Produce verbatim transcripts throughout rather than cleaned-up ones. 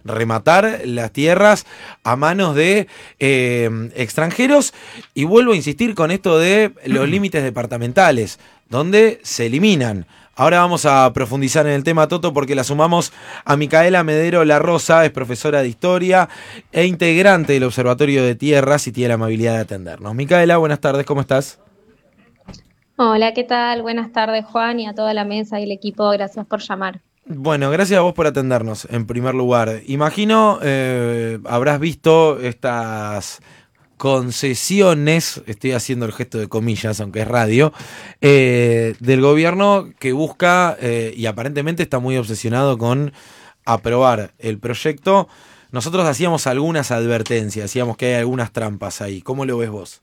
rematar las tierras a manos de eh, extranjeros. Y vuelvo a insistir con esto de los límites departamentales, donde se eliminan. Ahora vamos a profundizar en el tema, Toto, porque la sumamos a Micaela Medero La Rosa, es profesora de Historia e integrante del Observatorio de Tierras y tiene la amabilidad de atendernos. Micaela, buenas tardes, ¿cómo estás? Hola, ¿qué tal? Buenas tardes, Juan, y a toda la mesa y el equipo. Gracias por llamar. Bueno, gracias a vos por atendernos, en primer lugar. Imagino, eh, habrás visto estas concesiones, estoy haciendo el gesto de comillas, aunque es radio, eh, del gobierno que busca, eh, y aparentemente está muy obsesionado con aprobar el proyecto. Nosotros hacíamos algunas advertencias, decíamos que hay algunas trampas ahí. ¿Cómo lo ves vos?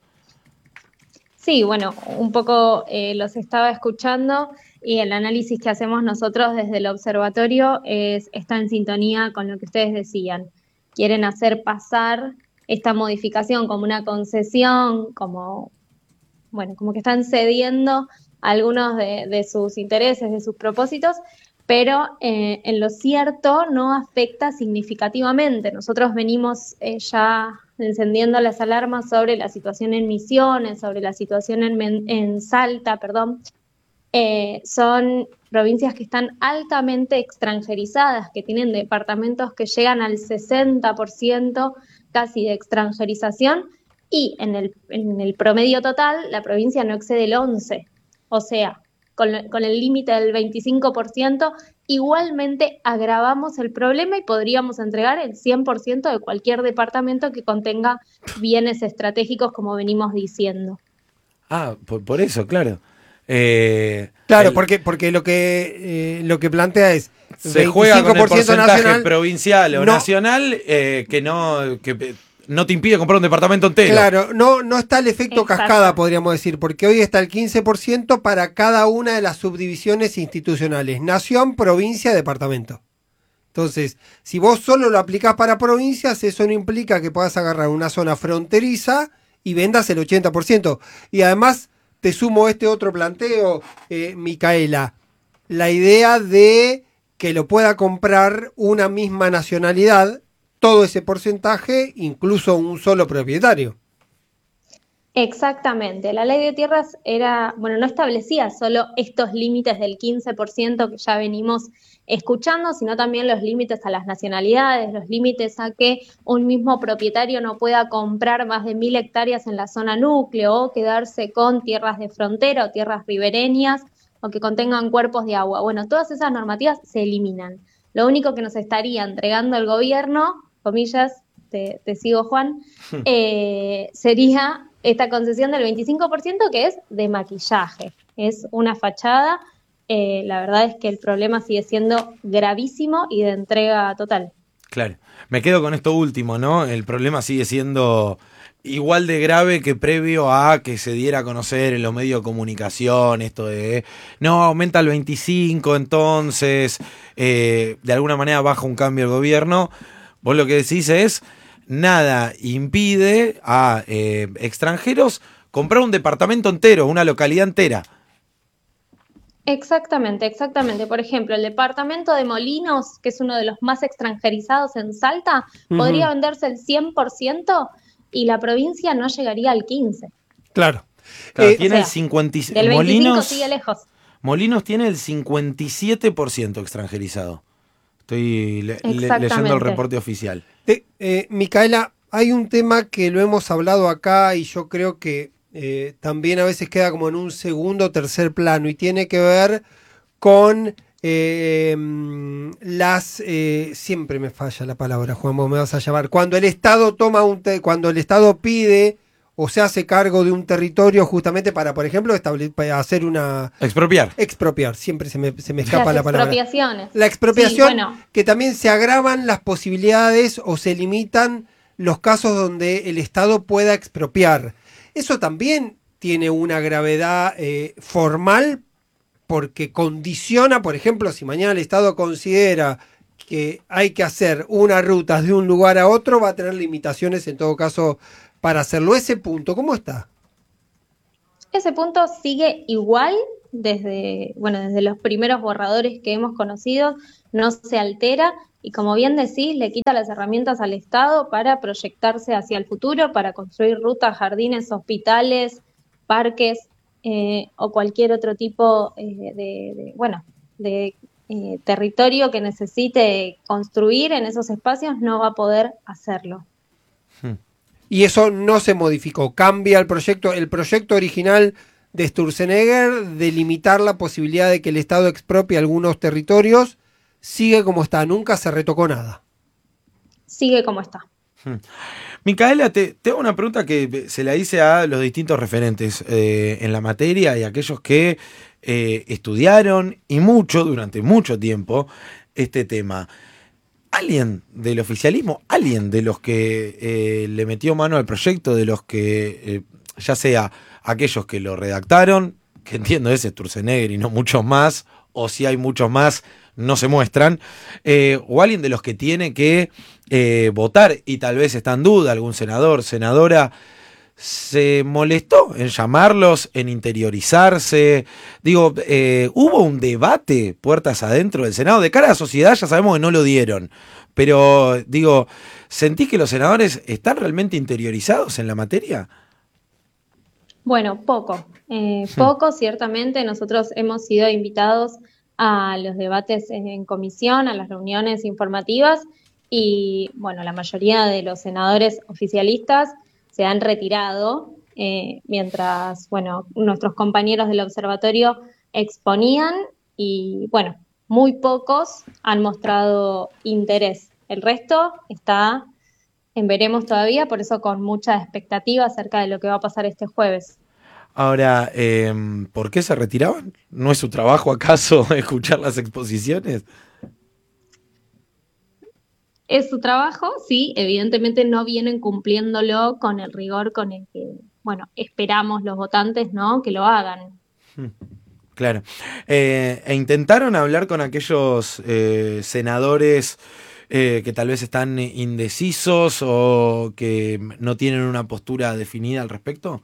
Sí, bueno, un poco eh, los estaba escuchando y el análisis que hacemos nosotros desde el observatorio es, está en sintonía con lo que ustedes decían. Quieren hacer pasar esta modificación como una concesión, como, bueno, como que están cediendo algunos de, de sus intereses, de sus propósitos, pero eh, en lo cierto no afecta significativamente. Nosotros venimos eh, ya encendiendo las alarmas sobre la situación en Misiones, sobre la situación en, en Salta, perdón. Eh, son provincias que están altamente extranjerizadas, que tienen departamentos que llegan al sesenta por ciento casi de extranjerización, y en el, en el promedio total la provincia no excede el once por ciento. O sea, con, con el límite del veinticinco por ciento, igualmente agravamos el problema y podríamos entregar el cien por ciento de cualquier departamento que contenga bienes estratégicos, como venimos diciendo. Ah, por, por eso, claro. Eh, Claro, el, porque porque lo que eh, lo que plantea es se juega con el porcentaje nacional, provincial o no, nacional eh, que no que no te impide comprar un departamento entero. Claro, no no está el efecto Exacto. cascada, podríamos decir, porque hoy está el quince por ciento para cada una de las subdivisiones institucionales: nación, provincia, departamento. Entonces, si vos solo lo aplicás para provincias, eso no implica que puedas agarrar una zona fronteriza y vendas el ochenta por ciento. Y además te sumo este otro planteo, eh, Micaela, la idea de que lo pueda comprar una misma nacionalidad, todo ese porcentaje, incluso un solo propietario. Exactamente. La ley de tierras era, bueno, no establecía solo estos límites del quince por ciento que ya venimos escuchando, sino también los límites a las nacionalidades, los límites a que un mismo propietario no pueda comprar más de mil hectáreas en la zona núcleo o quedarse con tierras de frontera o tierras ribereñas o que contengan cuerpos de agua. Bueno, todas esas normativas se eliminan. Lo único que nos estaría entregando el gobierno, comillas, te, te sigo, Juan, eh, sería esta concesión del veinticinco por ciento, que es de maquillaje, es una fachada. Eh, la verdad es que el problema sigue siendo gravísimo y de entrega total. Claro, me quedo con esto último, ¿no? El problema sigue siendo igual de grave que previo a que se diera a conocer en los medios de comunicación esto de no, aumenta el veinticinco, entonces eh, de alguna manera baja un cambio el gobierno. Vos lo que decís es, nada impide a eh, extranjeros comprar un departamento entero, una localidad entera. Exactamente, exactamente. Por ejemplo, el departamento de Molinos, que es uno de los más extranjerizados en Salta, uh-huh. podría venderse el cien por ciento y la provincia no llegaría al quince por ciento. Claro. Claro, eh, tiene o sea, el cincuenta por ciento. Del veinticinco Molinos, sigue lejos. Molinos tiene el cincuenta y siete por ciento extranjerizado. Estoy le, le, leyendo el reporte oficial. Eh, eh, Micaela, hay un tema que lo hemos hablado acá y yo creo que eh, también a veces queda como en un segundo o tercer plano y tiene que ver con eh, las... Eh, siempre me falla la palabra, Juan, vos me vas a llamar. Cuando el Estado toma un te, cuando el Estado pide o se hace cargo de un territorio justamente para, por ejemplo, establecer, hacer una... Expropiar. Expropiar, siempre se me, se me escapa las la palabra. Expropiaciones. La expropiación, sí, bueno. que también se agravan las posibilidades o se limitan los casos donde el Estado pueda expropiar. Eso también tiene una gravedad eh, formal porque condiciona, por ejemplo, si mañana el Estado considera que hay que hacer una ruta de un lugar a otro, va a tener limitaciones en todo caso para hacerlo. Ese punto, ¿cómo está? Ese punto sigue igual desde, bueno, desde los primeros borradores que hemos conocido, no se altera. y como bien decís, le quita las herramientas al Estado para proyectarse hacia el futuro, para construir rutas, jardines, hospitales, parques eh, o cualquier otro tipo eh, de, de, bueno, de eh, territorio que necesite construir en esos espacios, no va a poder hacerlo. Y eso no se modificó, cambia el proyecto, el proyecto original de Sturzenegger de limitar la posibilidad de que el Estado expropie algunos territorios, sigue como está, nunca se retocó nada. Sigue como está. Hmm. Micaela, te, te hago una pregunta que se la hice a los distintos referentes eh, en la materia y a aquellos que eh, estudiaron y mucho, durante mucho tiempo, este tema. ¿Alguien del oficialismo, alguien de los que eh, le metió mano al proyecto, de los que, eh, ya sea aquellos que lo redactaron, que entiendo es Sturzenegger y no muchos más, o si hay muchos más, no se muestran, eh, o alguien de los que tiene que eh, votar y tal vez está en duda, algún senador, senadora, se molestó en llamarlos, en interiorizarse? Digo, eh, hubo un debate puertas adentro del Senado, de cara a la sociedad ya sabemos que no lo dieron, pero digo, ¿sentís que los senadores están realmente interiorizados en la materia? Bueno, poco, eh, poco, ciertamente. Nosotros hemos sido invitados a los debates en comisión, a las reuniones informativas, y bueno, la mayoría de los senadores oficialistas se han retirado, eh, mientras, bueno, nuestros compañeros del observatorio exponían y, bueno, muy pocos han mostrado interés. El resto está en veremos todavía, por eso con mucha expectativa acerca de lo que va a pasar este jueves. Ahora, eh, ¿por qué se retiraban? ¿No es su trabajo acaso escuchar las exposiciones? Es su trabajo, sí, evidentemente no vienen cumpliéndolo con el rigor con el que, bueno, esperamos los votantes, ¿no?, que lo hagan. Claro. Eh, e intentaron hablar con aquellos eh, senadores eh, que tal vez están indecisos o que no tienen una postura definida al respecto.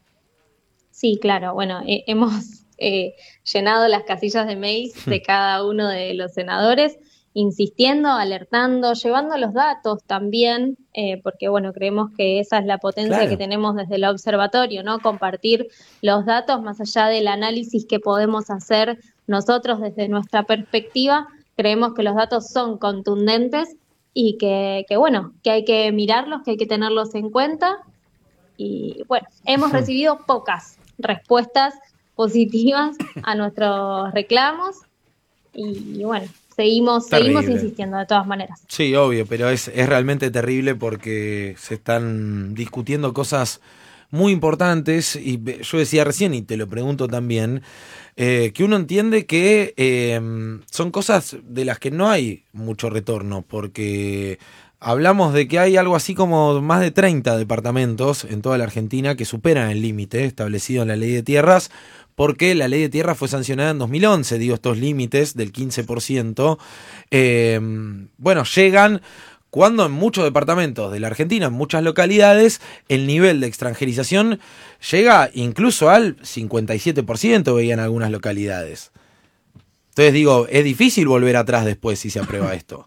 Sí, claro, bueno, eh, hemos eh, llenado las casillas de mails de cada uno de los senadores, insistiendo, alertando, llevando los datos también, eh, porque bueno, creemos que esa es la potencia Claro. que tenemos desde el observatorio, ¿no? Compartir los datos más allá del análisis que podemos hacer nosotros desde nuestra perspectiva. Creemos que los datos son contundentes y que, que bueno, que hay que mirarlos, que hay que tenerlos en cuenta. Y bueno, hemos recibido pocas respuestas positivas a nuestros reclamos y bueno, seguimos, seguimos insistiendo de todas maneras. Sí, obvio, pero es, es realmente terrible porque se están discutiendo cosas muy importantes y yo decía recién, y te lo pregunto también, eh, que uno entiende que eh, son cosas de las que no hay mucho retorno, porque hablamos de que hay algo así como más de treinta departamentos en toda la Argentina que superan el límite establecido en la Ley de Tierras, porque la Ley de Tierras fue sancionada en dos mil once, digo, estos límites del quince por ciento, eh, bueno, llegan cuando en muchos departamentos de la Argentina, en muchas localidades, el nivel de extranjerización llega incluso al cincuenta y siete por ciento, veían algunas localidades. Entonces digo, es difícil volver atrás después si se aprueba esto.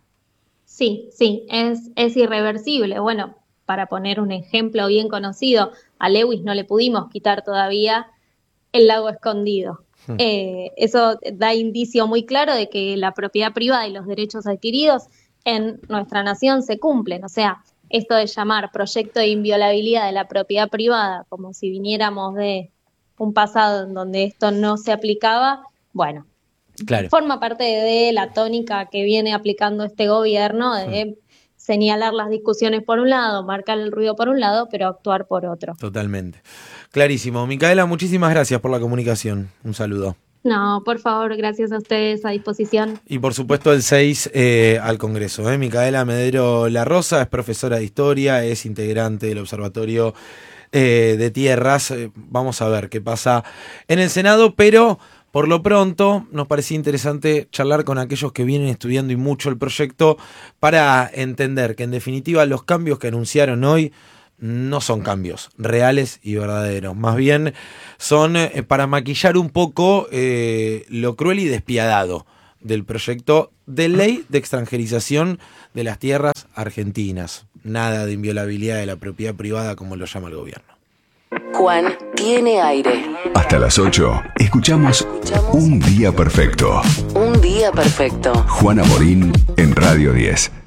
Sí, sí, es, es irreversible. Bueno, para poner un ejemplo bien conocido, a Lewis no le pudimos quitar todavía el lago escondido. Hmm. Eh, eso da indicio muy claro de que la propiedad privada y los derechos adquiridos en nuestra nación se cumplen. O sea, esto de llamar proyecto de inviolabilidad de la propiedad privada como si viniéramos de un pasado en donde esto no se aplicaba, bueno, claro, forma parte de la tónica que viene aplicando este gobierno de hmm. señalar las discusiones por un lado, marcar el ruido por un lado, pero actuar por otro. Totalmente. Clarísimo. Micaela, muchísimas gracias por la comunicación. Un saludo. No, por favor, gracias a ustedes, a disposición. Y por supuesto el seis eh, al Congreso. ¿eh? Micaela Medero La Rosa es profesora de Historia, es integrante del Observatorio eh, de Tierras. Eh, vamos a ver qué pasa en el Senado, pero por lo pronto nos parecía interesante charlar con aquellos que vienen estudiando y mucho el proyecto para entender que en definitiva los cambios que anunciaron hoy no son cambios reales y verdaderos, más bien son eh, para maquillar un poco eh, lo cruel y despiadado del proyecto de ley de extranjerización de las tierras argentinas. Nada de inviolabilidad de la propiedad privada como lo llama el gobierno. Juan tiene aire. Hasta las ocho, escuchamos, escuchamos Un Día Perfecto. Un Día Perfecto. Juana Morín en Radio diez.